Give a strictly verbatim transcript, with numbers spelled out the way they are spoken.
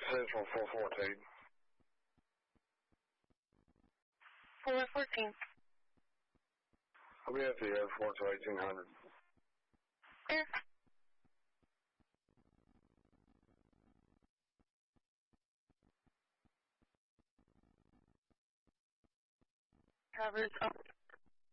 Central four fourteen. four fourteen. I'll be at the airport till eighteen hundred. There. Covers up.